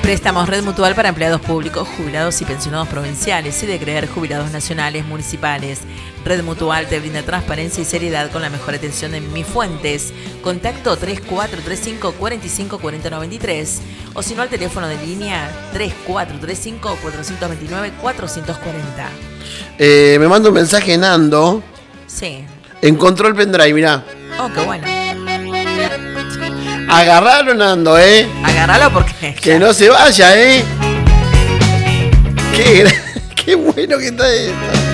Préstamos Red Mutual para empleados públicos, jubilados y pensionados provinciales y de creer jubilados nacionales, municipales. Red Mutual te brinda transparencia y seriedad con la mejor atención en Mis Fuentes. Contacto 3435 45 40 93 o si no al teléfono de línea 3435 429 440. Me manda un mensaje Nando. Sí. Encontró el pendrive, mirá. Oh, qué bueno. Agarralo, Nando, Agárralo porque... Que no se vaya, Qué bueno que está esto.